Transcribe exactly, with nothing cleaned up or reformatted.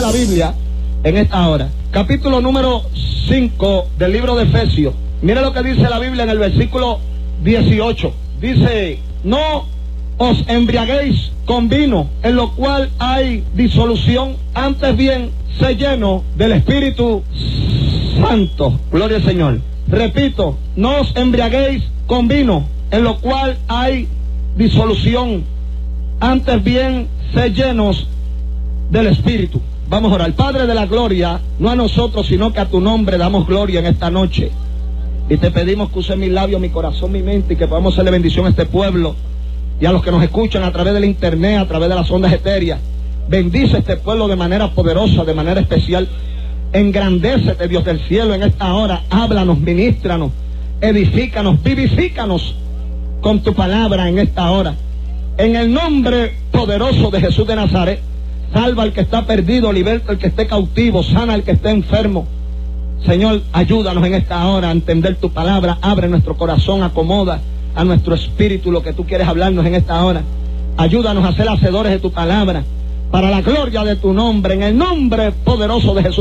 la Biblia en esta hora. Capítulo número cinco del libro de Efesios. Mire lo que dice la Biblia en el versículo dieciocho. Dice: no os embriaguéis con vino, en lo cual hay disolución, antes bien, sé lleno del Espíritu Santo. Gloria al Señor. Repito, no os embriaguéis con vino, en lo cual hay disolución, antes bien, sé llenos del Espíritu. Vamos a orar. Padre de la gloria, no a nosotros, sino que a tu nombre damos gloria en esta noche. Y te pedimos que use mis labios, mi corazón, mi mente, y que podamos hacerle bendición a este pueblo y a los que nos escuchan a través del internet, a través de las ondas etéreas. Bendice este pueblo de manera poderosa, de manera especial. Engrandécete, Dios del cielo, en esta hora. Háblanos, ministranos, edifícanos, vivifícanos con tu palabra en esta hora. En el nombre poderoso de Jesús de Nazaret, salva al que está perdido, liberta al que esté cautivo, sana al que esté enfermo. Señor, ayúdanos en esta hora a entender tu palabra. Abre nuestro corazón, acomoda a nuestro espíritu lo que tú quieres hablarnos en esta hora. Ayúdanos a ser hacedores de tu palabra, para la gloria de tu nombre, en el nombre poderoso de Jesús.